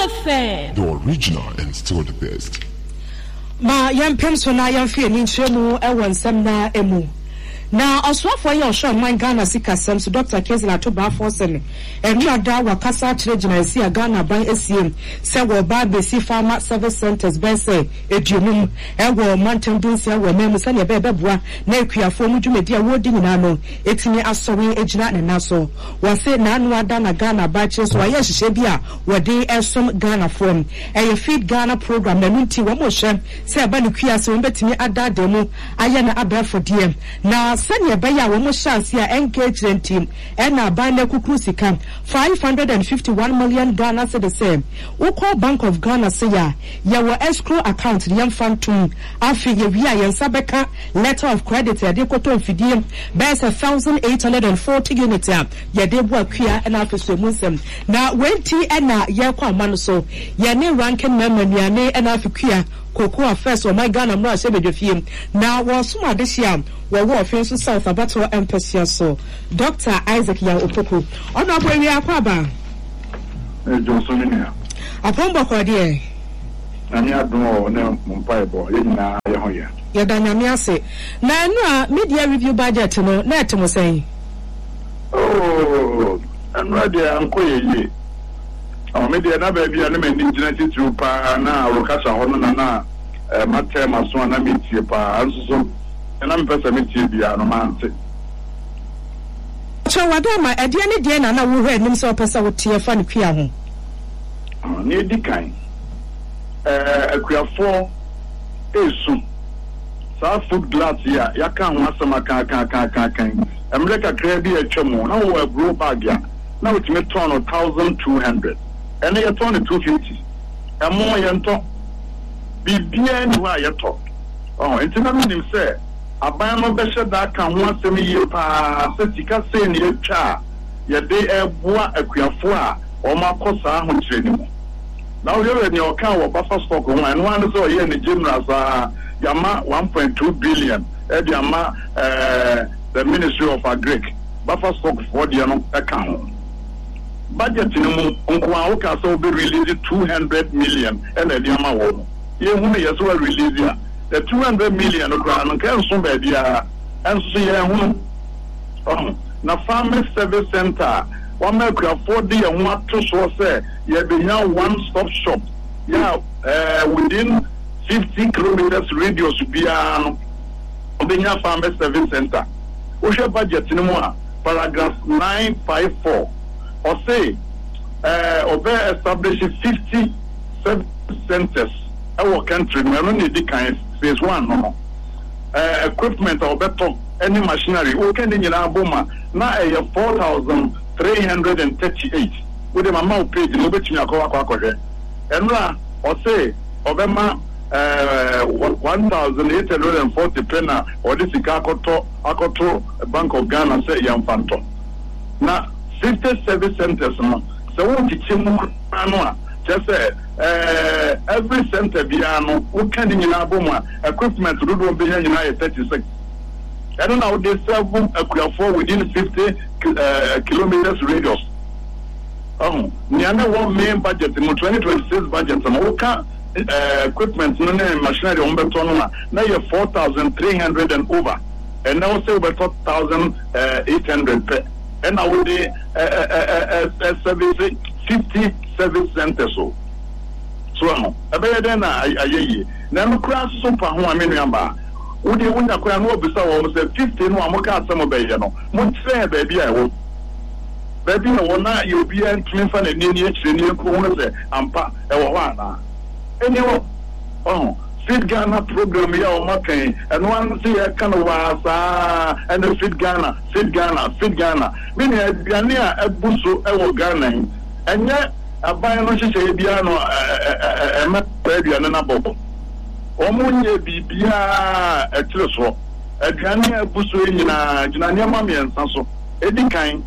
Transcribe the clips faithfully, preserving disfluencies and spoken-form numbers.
F M. The original and still the best. Ma yam pem so na yam fie ni nchemu e wonsam na emu. Na oswafo ye osho man Ghana sika sem so Doctor Kezla to ba for sen. Enu ada wakasa kire jinasi ya Ghana ban esiem se wo ba besi farmer service centers ben se eduonum e wo mantam dinsi e wo memu se ne be beboa na ekuafo mu dwumedi a wodi nyina no etimi asowe ejina ne naso. Wo se na anu ada na Ghana ba che so aye hihye bia wo de esom Ghana from e feed Ghana program na nti wo mo hye se ba ne kuase wo betimi ada demu aye na abafo diem na sanya baya wo mo chance ya engagement team ena ban na kukuru sika five hundred fifty-one million Ghana said the same. Uko Bank of Ghana say ya ya wo escrow account yam phantom afi ye wi ayen sabeka letter of credit ya de koto mfidie base one thousand eight hundred forty units ya ya de bu akua na afeso munsem na twenty ena ye kwa man so ya ne ranking member ya ne na afekua Koko affairs or my Ghana mra se bedwefie na wo soma de hia wo wo offense South Abato Empesia so Doctor Isaac ya Opoku ono abowi akwa ba eh Johnson ni apombo ko de ani adon ne mpai bo ye nyina ye ho ye ye da nyame ase na enu a media review budget no na etimo sen oh anu ade anko ye ye o media na ba bia na me ndina titru pa na rokasa hono na na eh matem aso na metie pa anso na mpesa metie bia no mante so wadama ade ne de na na wo hwe nim se opesa wo tie fa ne kwia ho ni dikan eh akuafo esu sa food glass ya yaka ho asema kan kan kan kan kan america kra bi atwemo na wo abro bag ya na wo time ton one thousand two hundred and you turn two fifty. A more yanto be bien why you talk. Oh, it's not meaning say a bama besha that can once a year pa setika say in your cha ya day a bois a queafua or my cosa on training. Now you're in your car or buffer stock and one is all here in the gym as a Yama one point two billion at Yama uh the Ministry of Agric buffer stock for the account. Budget in Unqua Castle be released two hundred million and a diama won. You who may as well release ya. The two hundred million of grand can soon be there and see a woman. Oh, now Farmers Service Center, one make afford the and what to so say, you have been now one stop shop. Yeah, uh, within fifty kilometers radius to be a Obenya Farmers Service Center. What's your budget in more? Paragraph nine five four. Or say, uh, or establish fifty service centers our country. We don't need the kind phase one, no. Uh, equipment or better any machinery. We can in our boma now a four thousand three hundred and thirty-eight. With the mama page, no bet me a co aqua. And or say, Obama uh one thousand eight hundred and forty penna or this Akoto Akoto Bank of Ghana say Yam Phantom. Now fifty service centers no so what teach mu no just say uh every center biano we can in aboma equipment do do be nyina thirty-six I don't know they serve akuafo within fifty uh, kilometers radius oh niana one main budget in twenty twenty-six budget no can uh, equipment no na machinery on beto no na you four thousand three hundred and over and now say over one thousand eight hundred per and I would uh, uh, uh, uh, service fifty service centers so so no abeye den na ayeye na no kura so pa ho amenu amba wo de wonya kura no obisa wo say fifty no amoka asem beye no mo tire ba bia wo ba bia wo na ye obi antumi fa na ni ni akire ni ko ho say ampa e wo ho ana eni wo oh Feed Ghana program ya o makan and one see a kind of wasa and the Feed Ghana, Feed Ghana, Feed Ghana. Meaning a Ghana a buso e Ghana and yet a buy no say biano a map baby and an abo. Omunye bibia a tilo a Ghana buso in a Ghana mammy and sanso. Eddie kind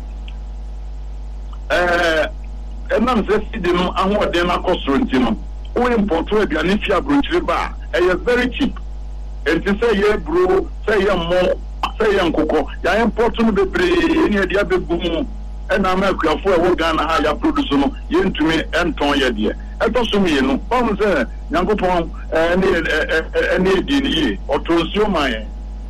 uh and I'm just feeding and what they are cost. We import to a Ganifia Bridge bar. It's very cheap. And to say, yeah, bro, say, yeah, more, say, young cocoa. I import to the brain, the other boom. and I'm a for a work and I produce no yen to me and ton ye. I thought so me no pom say Yankopon any any D or to assume my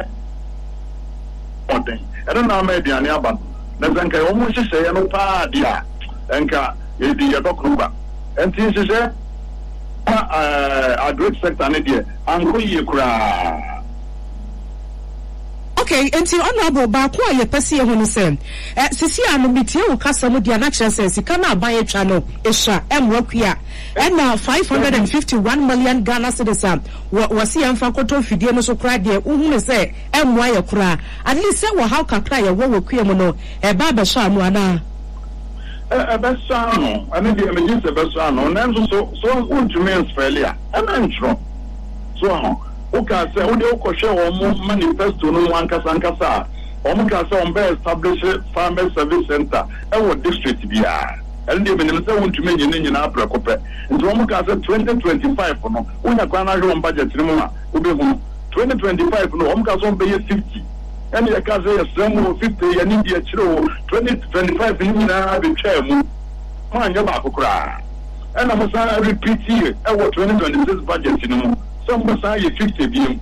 thing. I don't know maybe an aban. Nazanka almost say no pa dia enka e di yadokruba. And things is a great sector and idea and go ye kra. Okay, until honorable Bakwa ye pesi ye hunu sem. Eh sisi anu mitie wo kasa mu dia na kire sense kana aban channel esha emwokia. And now five hundred fifty-one million Ghana cedis wasi amfa koto fidie no so kra de uhunu se emwa ye kra. At least say wo how kakra ye wo wokia mu no e ba ba sha mu ana. Eh be sha no, ani de me jise be sha no. Na so so untumi nsfalia. E na ntro. So okay, say we dey okoshe wo manifesto no ankasa ankasa o ka say on be establish farmer service center e wo district bia and dey menim say wontumi nyine nyina aprekope nti o ka say twenty twenty-five no unya kwa na hwe budget ni mu a obehu twenty twenty-five no o ka say on be fifty and ye ka say some fifty ye ni dia chiro twenty twenty-five ni na be twa mu ma anya ba akokora and am say repeat here e wo twenty twenty-six budget ni mu some say fifty bi